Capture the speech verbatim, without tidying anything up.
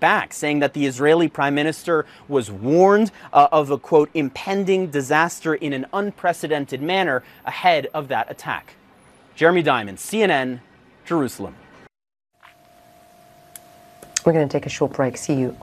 back, saying that the Israeli prime minister was warned uh, of a, quote, impending disaster in an unprecedented manner ahead of that attack. Jeremy Diamond, C N N, Jerusalem. We're going to take a short break. See you